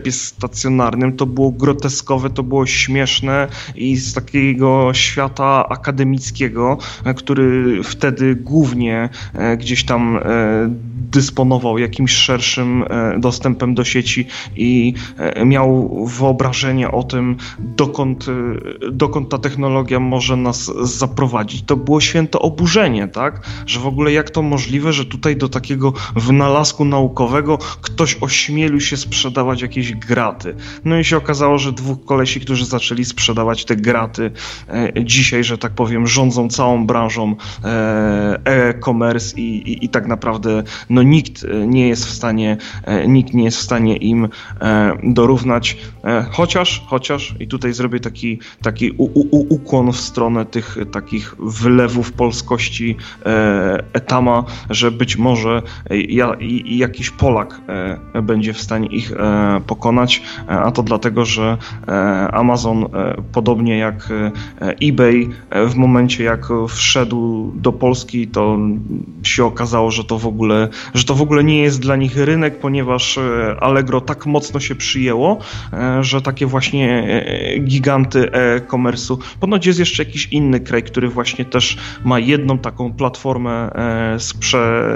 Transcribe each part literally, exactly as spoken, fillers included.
sklepie stacjonarnym, to było groteskowe, to było śmieszne i z takiego świata akademickiego, który wtedy głównie gdzieś tam dysponował jakimś szerszym dostępem do sieci i miał wyobrażenie o tym, dokąd, dokąd ta technologia może nas zaprowadzić. To było święte oburzenie, tak? Że w ogóle jak to możliwe, że tutaj do takiego wynalazku naukowego ktoś ośmielił się sprzedawać jakieś graty. No i się okazało, że dwóch kolesi, którzy zaczęli sprzedawać te graty e, dzisiaj, że tak powiem, rządzą całą branżą e, e-commerce i, i, i tak naprawdę no nikt nie jest w stanie, e, nikt nie jest w stanie im e, dorównać. E, chociaż, chociaż i tutaj zrobię taki, taki u, u, ukłon w stronę tych takich wylewów polskości e, Etama, że być może ja, i, i jakiś Polak e, będzie w stanie ich e, pokonać, e, a to dlatego, że e, Amazon, e, podobnie jak e, eBay, e, w momencie jak wszedł do Polski, to się okazało, że to w ogóle, że to w ogóle nie jest dla nich rynek, ponieważ e, Allegro tak mocno się przyjęło, e, że takie właśnie e, giganty e-commerce'u, ponoć jest jeszcze jakiś inny kraj, który właśnie też ma jedną taką platformę e, sprze,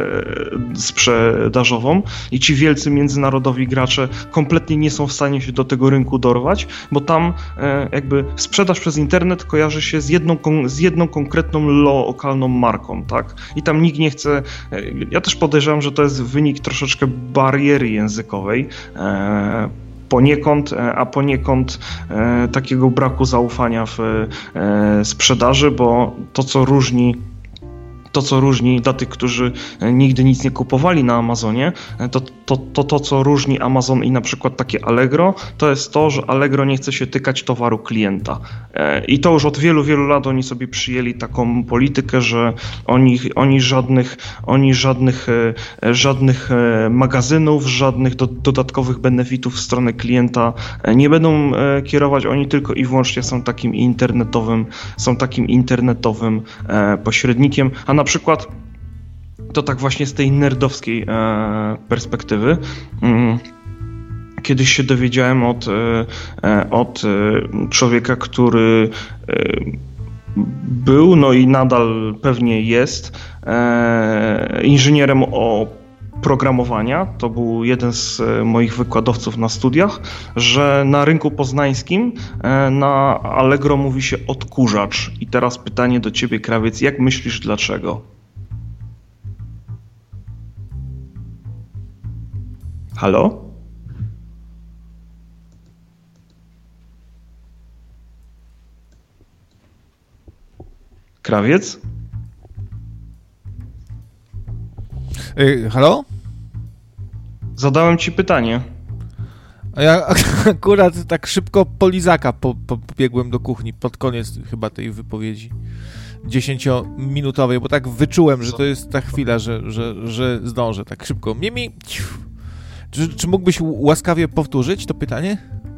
sprzedażową i ci wielcy międzynarodowi gracze kompletnie nie są w stanie się do tego rynku dorwać, bo tam e, jakby sprzedaż przez internet kojarzy się z jedną, z jedną konkretną lokalną marką, tak? I tam nikt nie chce, e, ja też podejrzewam, że to jest wynik troszeczkę bariery językowej, e, poniekąd, a poniekąd e, takiego braku zaufania w e, sprzedaży, bo to, co różni To, co różni dla tych, którzy nigdy nic nie kupowali na Amazonie, to to, to, to co różni Amazon i na przykład takie Allegro, to jest to, że Allegro nie chce się tykać towaru klienta. I to już od wielu, wielu lat oni sobie przyjęli taką politykę, że oni, oni, żadnych, oni żadnych, żadnych magazynów, żadnych do, dodatkowych benefitów w stronę klienta nie będą kierować, oni tylko i wyłącznie są takim internetowym, są takim internetowym pośrednikiem, a na przykład to tak właśnie z tej nerdowskiej e, perspektywy. Mm. Kiedyś się dowiedziałem od, e, od e, człowieka, który e, był, no i nadal pewnie jest e, inżynierem o programowania, to był jeden z moich wykładowców na studiach, że na rynku poznańskim na Allegro mówi się odkurzacz. I teraz pytanie do ciebie, Krawiec, jak myślisz dlaczego? Halo? Krawiec? Yy, halo? Zadałem ci pytanie. A ja akurat tak szybko po lizaka po, po, pobiegłem do kuchni pod koniec chyba tej wypowiedzi dziesięciominutowej, bo tak wyczułem, że to jest ta chwila, że, że, że zdążę tak szybko. Mimi, czy, czy mógłbyś łaskawie powtórzyć to pytanie?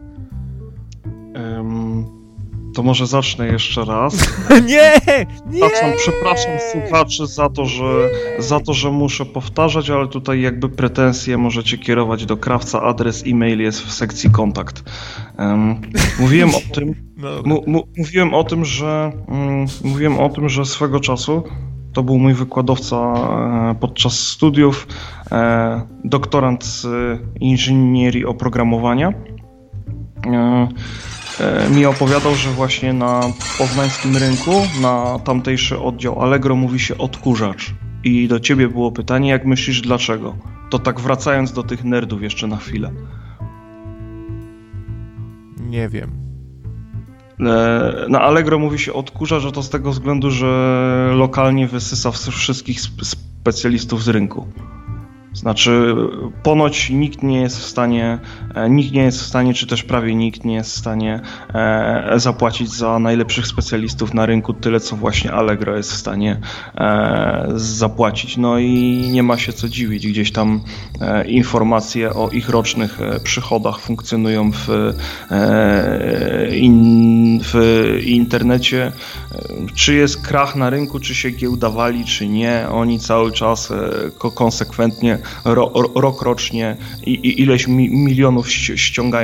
Um... To może zacznę jeszcze raz. Nie! Nie! Przepraszam, przepraszam słuchaczy za to, że, za to, że muszę powtarzać, ale tutaj jakby pretensje możecie kierować do Krawca. Adres e-mail jest w sekcji kontakt. Um, mówiłem o tym, mu, mu, mówiłem o tym, że um, mówiłem o tym, że swego czasu to był mój wykładowca e, podczas studiów, e, doktorant z inżynierii oprogramowania. E, mi opowiadał, że właśnie na poznańskim rynku, na tamtejszy oddział Allegro mówi się odkurzacz. I do ciebie było pytanie, jak myślisz dlaczego? To tak wracając do tych nerdów jeszcze na chwilę. Nie wiem. Na Allegro mówi się odkurzacz, że to z tego względu, że lokalnie wysysa wszystkich specjalistów z rynku. Znaczy, ponoć nikt nie jest w stanie, nikt nie jest w stanie, czy też prawie nikt nie jest w stanie e, zapłacić za najlepszych specjalistów na rynku tyle, co właśnie Allegro jest w stanie e, zapłacić. No i nie ma się co dziwić, gdzieś tam e, informacje o ich rocznych e, przychodach funkcjonują w, e, in, w internecie. Czy jest krach na rynku, czy się giełda wali, czy nie, oni cały czas e, konsekwentnie Ro, ro, rok rocznie i, i ileś mi, milionów ściągają